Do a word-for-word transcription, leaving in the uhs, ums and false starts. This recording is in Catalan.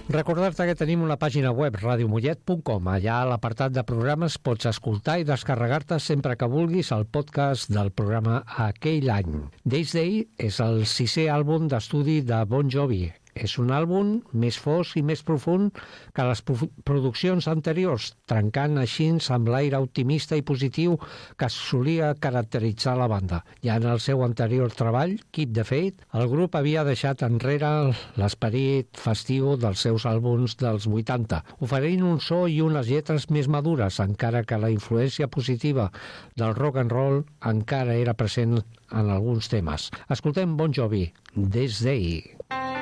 Recordar-te que tenim una pàgina web, radio mollet punt com. Allà a l'apartat de programes pots escoltar i descarregar-te sempre que vulguis el podcast del programa Aquell any. Days Day és el sisè àlbum d'estudi de Bon Jovi. És un àlbum més fosc i més profund que les produccions anteriors, trencant així amb l'aire optimista i positiu que solia caracteritzar la banda. Ja en el seu anterior treball, Keep the Faith, el grup havia deixat enrere l'esperit festiu dels seus àlbums dels vuitanta, oferint un so i unes lletres més madures, encara que la influència positiva del rock and roll encara era present en alguns temes. Escoltem Bon Jovi, This Day.